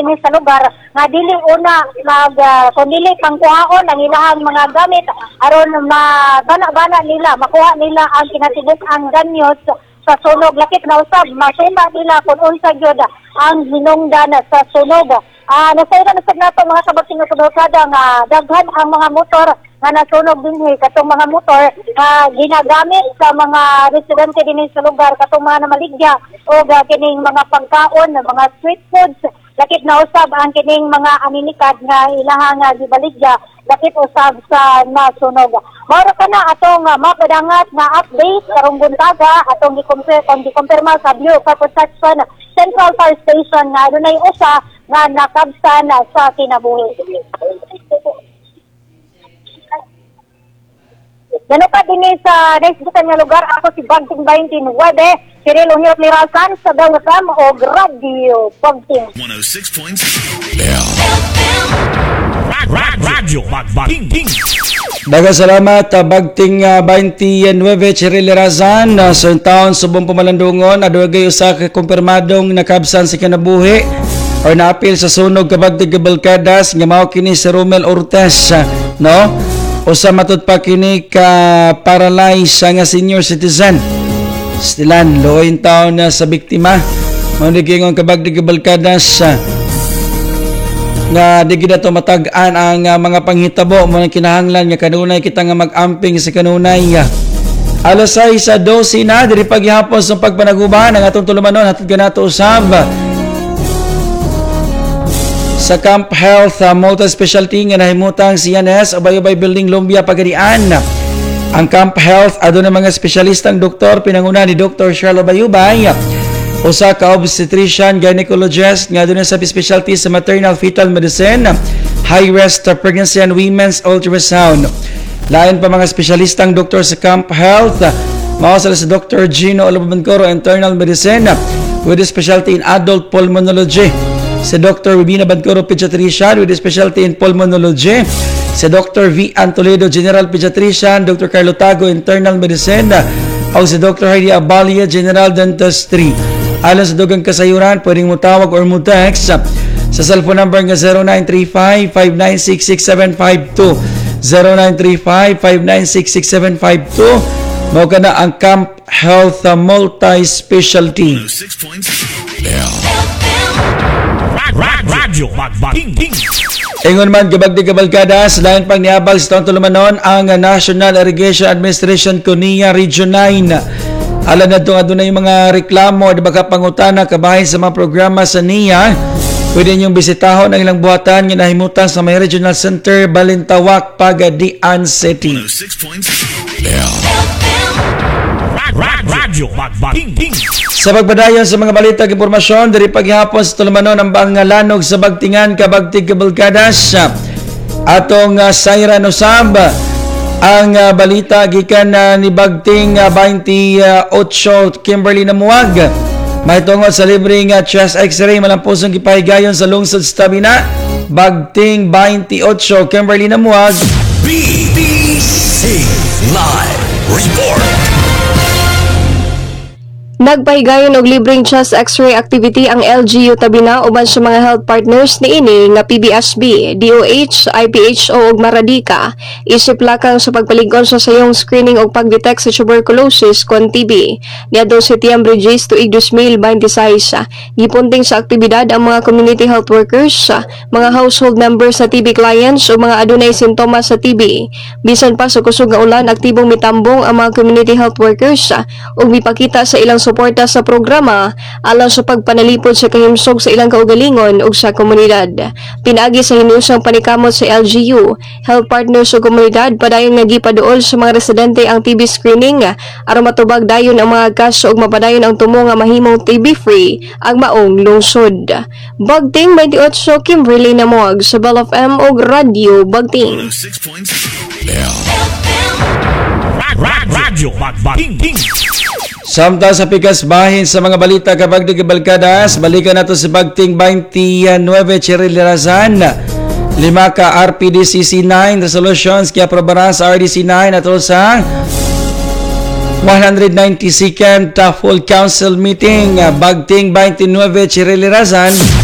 dinhi sa lugar nga dili una kung dili pangkuhaon ang ilahang mga gamit aron bana nila makuha nila ang kinatibuk-ang danyos sa sunog. Lakip na usab masuma nila kung unsa gyud ang hinungdan sa sunog. Nasayra na sa nato mga kabagting kadokada nga daghan ang mga motor nga nasunog dinhi katong mga motor ginagamit sa mga residente dinhi sa lugar katong mga namaligya o kining mga pagkaon, mga street foods. Lakip na usab ang kining mga aninikad nga ilahang gibaligya lakip usab sa nasunog. Mao ka na atong mapadangat nga update karong buntaga atong gikumpirma sa Bureau of Protection Central Fire Station nga adunay usa nga nakabsan sa kinabuhi. Gano ka din sa next nga lugar, ako si Bagting 29, Cyril Onyot Lirasan sa Dawasam o Radio Bagting. 106.7 Radio Bagting. Daghang salamat Bagting 29 Cyril Lirasan sa taon Subong Pumalandungon. Adugay usa ka kumpirmadong nakabsan sa kinabuhi or naapil sa sunog kabagtig Balkadas nga mao kini si Romel Ortez, no? Usa matud pa kini ka paralyzed nga senior citizen. Stilan loin taon na sa biktima. Mao giingon kabagdig Balkadas nga di gid ato matag-an ang mga panghitabo mo kinahanglan nga kanunay kita nga mag-amping sa kanunay. Alas 6:12 na diri paghapon sa pagpanaguban ang atong tulumanon hatod kanato usab sa Camp Health Multi-Specialty nga nahimutang CNS Ubay-Ubay Building Lumbia Pagadian. Ang Camp Health aduna mga espesyalistang doktor pinanguna ni Dr. Cheryl Ubay-Ubay, usa ka obstetrician gynecologist nga aduna sa specialty sa maternal fetal medicine, high risk pregnancy and women's ultrasound. Lain pa mga espesyalistang doktor sa Camp Health, mao sila si Dr. Gino Olabancoro, internal medicine with a specialty in adult pulmonology. Si Dr. Rubina Bancoro, pediatrician with a specialty in pulmonology. Si Dr. V. Antoledo, general pediatrician. Dr. Carlo Tago, internal medicine. O si Dr. Heidi Abalia, general dentistry. Alang sa dugang kasayuran, pwedeng mo tawag or mo text sa cellphone number nga 0935-596-6752. 0935-596-6752. Mao ka na ang Camp Health Multi-Specialty. 106.7 Radio Bagting. Ingon man kabagdi kabalkadas lain pang niabag sa taong tulumanon ang National Irrigation Administration Kunia Region 9. Alam na ito nga doon na yung mga reklamo di baka pangutana kabahin sa mga programa sa NIA. Pwede niyong bisitahon ang ilang buhatan nga nahimutan sa may Regional Center Balintawak, Pagadian City. 106.7 Radio Bagting. Sa pagbadayon sa mga balita ug impormasyon diri paghapon sa tulumanon ang lanog sa Bagtingan kabagtig kabalkadas atong sayran usab ang balita gikan ni Bagting 28 Kimberly Namuag mahitungod sa libreng chest x-ray malampusong gipahigayon sa lungsod sa Tabina. Bagting 28 Kimberly Namuag, BBC Live Report. Nagpahigayon og libreng chest x-ray activity ang LGU Tabina uban sa mga health partners niini nga PBSB, DOH, IPHO ug Maradika isip lakang sa pagpalig-on sa sayong screening og pagdetect sa tuberculosis kon TB. Niadtong Setyembre 10 tuig 2026, gipunting sa aktibidad ang mga community health workers, mga household members sa TB clients ug mga adunay sintomas sa TB. Bisan pa sa kusog nga ulan, aktibong mitambong ang mga community health workers ug mipakita sa ilang suporta sa programa alang sa pagpanalipod sa kahimsog sa ilang kaugalingon ug sa komunidad. Pinaagi sa hinusang panikamot sa LGU, health partners sa komunidad padayon nga gipaduol sa mga residente ang TB screening aron matubag dayon ang mga kaso ug mapadayon ang tumo nga mahimong TB-free ang maong lungsod. Bagting 28 Kimberly Namuag sa Bell FM ug Radio Bagting. 106.7 Radio Bagting. Samtang sa pikas bahin sa mga balita kabagdi kabalkadas, balikan nato si Bagting 29 Cyril Lirasan. 5 ka RPDCC 9 resolutions kaya aprobaran sa RDC 9 at sa 192nd full council meeting. Bagting 29 Cyril Lirasan.